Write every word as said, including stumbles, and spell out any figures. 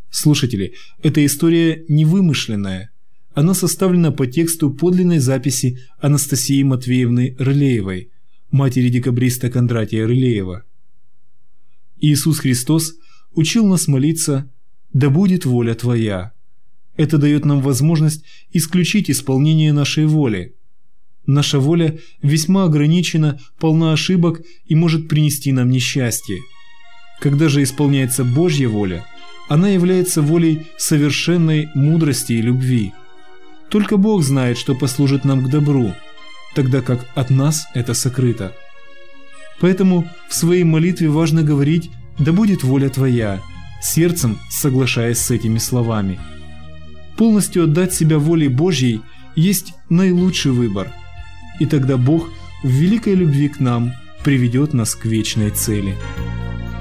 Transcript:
Слушатели, эта история не вымышленная. Она составлена по тексту подлинной записи Анастасии Матвеевны Рылеевой, матери декабриста Кондратия Рылеева. Иисус Христос учил нас молиться «Да будет воля Твоя». Это дает нам возможность исключить исполнение нашей воли. Наша воля весьма ограничена, полна ошибок и может принести нам несчастье. Когда же исполняется Божья воля, она является волей совершенной мудрости и любви. Только Бог знает, что послужит нам к добру, тогда как от нас это сокрыто. Поэтому в своей молитве важно говорить «Да будет воля Твоя», сердцем соглашаясь с этими словами. Полностью отдать себя воле Божьей есть наилучший выбор, и тогда Бог в великой любви к нам приведет нас к вечной цели.